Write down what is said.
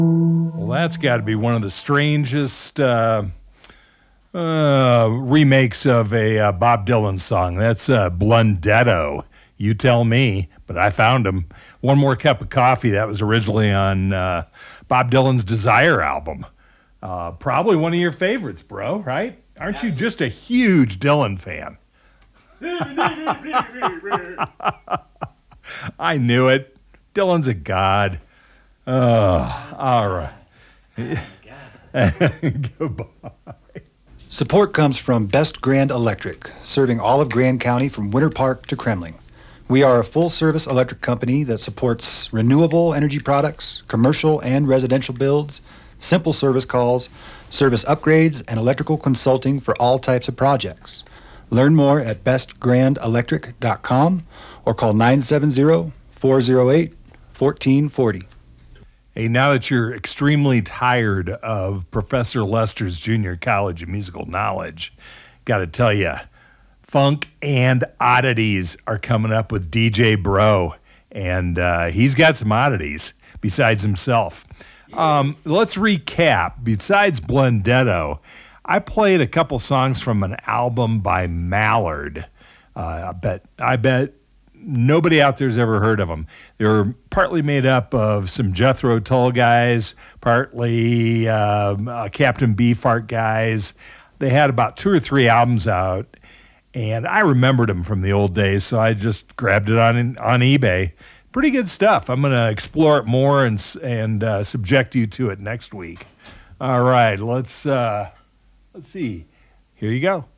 Well, that's got to be one of the strangest remakes of a Bob Dylan song. That's Blundetto. You tell me, but I found him. One More Cup of Coffee, that was originally on Bob Dylan's Desire album. Probably one of your favorites, bro, right? Aren't you just a huge Dylan fan? I knew it. Dylan's a god. All right. Goodbye. Support comes from Best Grand Electric, serving all of Grand County from Winter Park to Kremling. We are a full-service electric company that supports renewable energy products, commercial and residential builds, simple service calls, service upgrades, and electrical consulting for all types of projects. Learn more at bestgrandelectric.com or call 970-408-1440. Hey, now that you're extremely tired of Professor Lester's Junior College of Musical Knowledge, got to tell you, Funk and Oddities are coming up with DJ Bro, and he's got some oddities besides himself. Let's recap. Besides Blundetto, I played a couple songs from an album by Mallard. I bet nobody out there's ever heard of them. They were partly made up of some Jethro Tull guys, partly Captain Beefheart guys. They had about 2 or 3 albums out, and I remembered them from the old days, so I just grabbed it on eBay. Pretty good stuff. I'm going to explore it more and subject you to it next week. All right, let's see. Here you go.